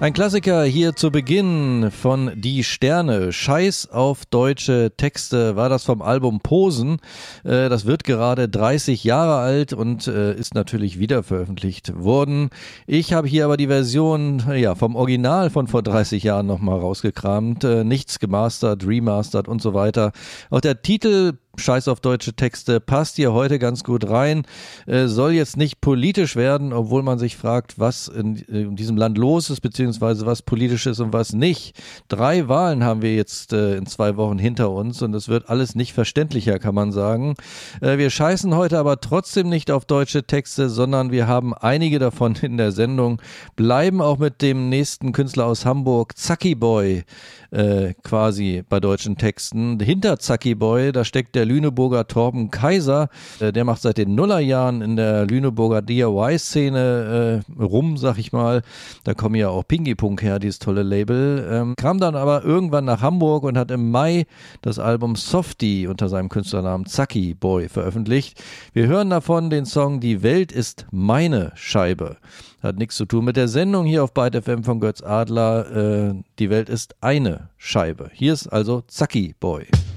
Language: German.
Ein Klassiker hier zu Beginn von Die Sterne. Scheiß auf deutsche Texte war das vom Album Posen. Das wird gerade 30 Jahre alt und ist natürlich wieder veröffentlicht worden. Ich habe hier aber die Version vom Original von vor 30 Jahren nochmal rausgekramt. Nichts gemastert, remastert und so weiter. Auch der Titel Scheiß auf deutsche Texte passt hier heute ganz gut rein, soll jetzt nicht politisch werden, obwohl man sich fragt, was in diesem Land los ist, beziehungsweise was politisch ist und was nicht. 3 Wahlen haben wir jetzt in 2 Wochen hinter uns und es wird alles nicht verständlicher, kann man sagen. Wir scheißen heute aber trotzdem nicht auf deutsche Texte, sondern wir haben einige davon in der Sendung, bleiben auch mit dem nächsten Künstler aus Hamburg, Zacki Boy, quasi bei deutschen Texten. Hinter Zacki Boy, da steckt der Lüneburger Torben Kaiser, der macht seit den Nullerjahren in der Lüneburger DIY-Szene rum, sag ich mal. Da kommen ja auch Pinky Punk her, dieses tolle Label. Kam dann aber irgendwann nach Hamburg und hat im Mai das Album Softie unter seinem Künstlernamen Zacki Boy veröffentlicht. Wir hören davon den Song Die Welt ist meine Scheibe. Hat nichts zu tun mit der Sendung hier auf Byte FM von Götz Adler. Die Welt ist eine Scheibe. Hier ist also Zacki Boy.